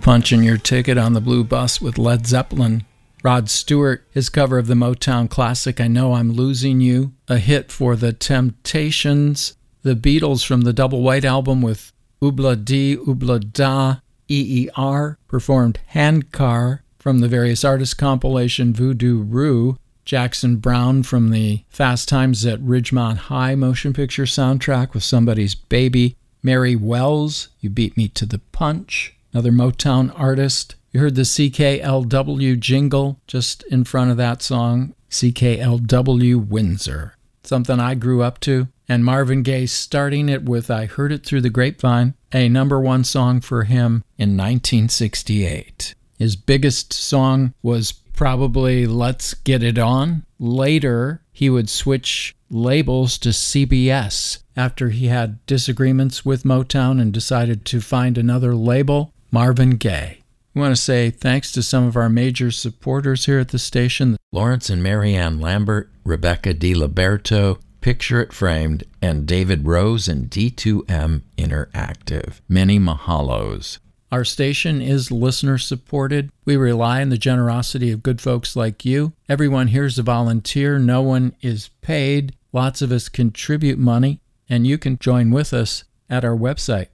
punching your ticket on the Blue Bus with Led Zeppelin. Rod Stewart, his cover of the Motown classic I Know I'm Losing You, a hit for the Temptations. The Beatles from the Double White album with Oobla Dee Oobla Da. EER performed Handcar from the Various Artists compilation Voodoo Roo. Jackson Browne from the Fast Times at Ridgemont High motion picture soundtrack with Somebody's Baby. Mary Wells, You Beat Me to the Punch, another Motown artist. You heard the CKLW jingle just in front of that song, CKLW Windsor, something I grew up to. And Marvin Gaye starting it with I Heard It Through the Grapevine, a #1 song for him in 1968. His biggest song was probably Let's Get It On. Later, he would switch labels to CBS after he had disagreements with Motown and decided to find another label, Marvin Gaye. We want to say thanks to some of our major supporters here at the station, Lawrence and Marianne Lambert, Rebecca DiLiberto, Picture It Framed, and David Rose and D2M Interactive. Many mahalos. Our station is listener-supported. We rely on the generosity of good folks like you. Everyone here is a volunteer. No one is paid. Lots of us contribute money, and you can join with us at our website,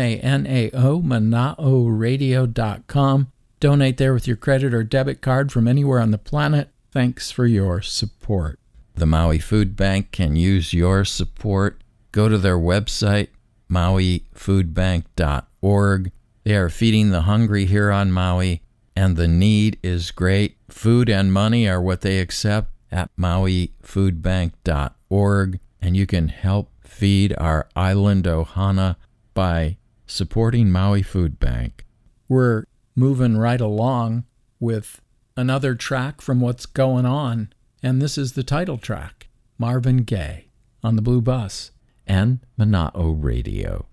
manaoradio.com. Donate there with your credit or debit card from anywhere on the planet. Thanks for your support. The Maui Food Bank can use your support. Go to their website, mauifoodbank.org. They are feeding the hungry here on Maui, and the need is great. Food and money are what they accept at mauifoodbank.org, and you can help feed our island ohana by supporting Maui Food Bank. We're moving right along with another track from What's Going On, and this is the title track, Marvin Gaye, on the Blue Bus and Mana'o Radio.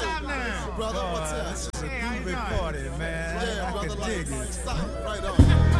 Brother, what's up? This is a groovy party, man. I can dig it.